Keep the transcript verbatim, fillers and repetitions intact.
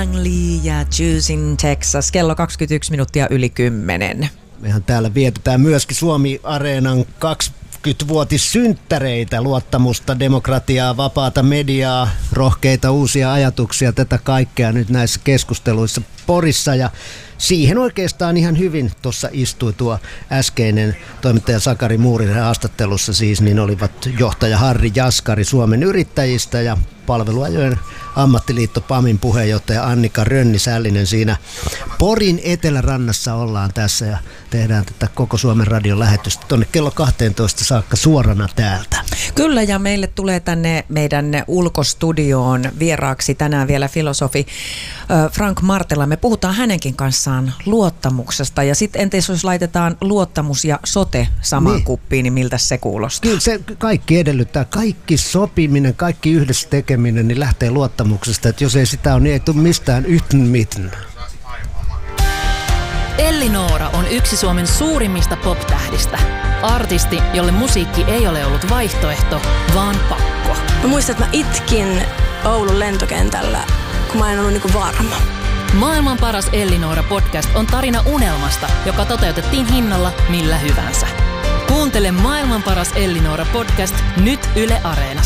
Lee ja Choosing Texas, kello kaksikymmentäyksi minuuttia yli kymmenen. Mehän täällä vietetään myöskin Suomi-areenan kaksikymmentävuotissynttäreitä, luottamusta, demokratiaa, vapaata mediaa, rohkeita uusia ajatuksia, tätä kaikkea nyt näissä keskusteluissa Porissa. Ja siihen oikeastaan ihan hyvin tuossa istui tuo äskeinen toimittaja Sakari Muurinen haastattelussa siis, niin olivat johtaja Harri Jaskari Suomen yrittäjistä ja palveluajojen ammattiliitto PAMin puheenjohtaja Annika Rönni-Sällinen siinä Porin etelärannassa ollaan tässä ja tehdään tätä koko Suomen radion lähetystä tuonne kello kahteentoista saakka suorana täältä. Kyllä, ja meille tulee tänne meidän ulkostudioon vieraaksi tänään vielä filosofi Frank Martela. Me puhutaan hänenkin kanssaan luottamuksesta ja sitten entäs jos laitetaan luottamus ja sote samaan niin kuppiin, niin miltä se kuulostaa? Kyllä se kaikki edellyttää, kaikki sopiminen, kaikki yhdessä tekeminen, niin lähtee luottamuksesta, että jos ei sitä ole, niin ei tule mistään yhtään mitään. Elli Noora on yksi Suomen suurimmista pop-tähdistä. Artisti, jolle musiikki ei ole ollut vaihtoehto, vaan pakko. Mä muistan, että mä itkin Oulun lentokentällä, kun mä en ollut niinku varma. Maailman paras Elli Noora podcast on tarina unelmasta, joka toteutettiin hinnalla millä hyvänsä. Kuuntele Maailman paras Elli Noora podcast nyt Yle Areenassa.